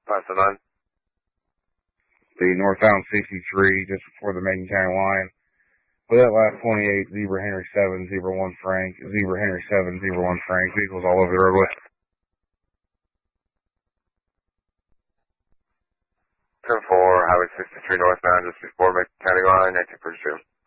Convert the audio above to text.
509. The northbound 63, just before the Macon County line. With that last 28, Zebra Henry 701 Frank, Zebra Henry 701 Frank, vehicles all over the roadway. 10-4, Highway 63 northbound, just before Macon County line, 1942.